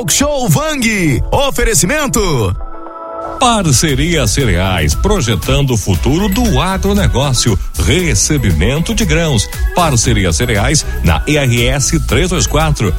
Show Vang, oferecimento. Parceria Cereais, projetando o futuro do agronegócio. Recebimento de grãos. Parceria Cereais na ERS 324,